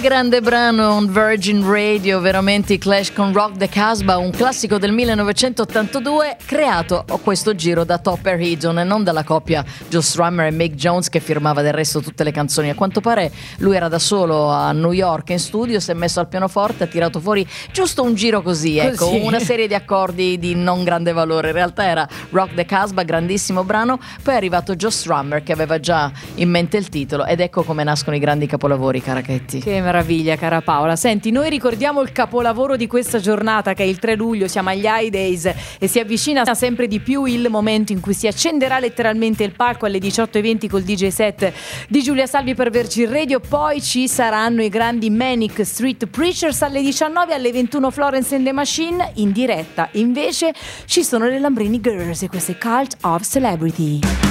Grande brano on Virgin Radio, veramente i Clash con Rock the Casbah, un classico del 1982 creato a questo giro da Topper Headon e non dalla coppia Joe Strummer e Mick Jones, che firmava del resto tutte le canzoni. A quanto pare lui era da solo a New York in studio, si è messo al pianoforte, ha tirato fuori giusto un giro così. Ecco, una serie di accordi di non grande valore. In realtà era Rock the Casbah, grandissimo brano. Poi è arrivato Joe Strummer che aveva già in mente il titolo, ed ecco come nascono i grandi capolavori, Carachetti. Che meraviglia, cara Paola. Senti, noi ricordiamo il capolavoro di questa giornata, che è il 3 luglio, siamo agli High Days e si avvicina sempre di più il momento in cui si accenderà letteralmente il palco alle 18:20 col DJ set di Giulia Salvi per Virgin Radio. Poi ci saranno i grandi Manic Street Preachers alle 19, alle 21 Florence and the Machine in diretta. Invece ci sono le Lambrini Girls e queste Cult of Celebrity.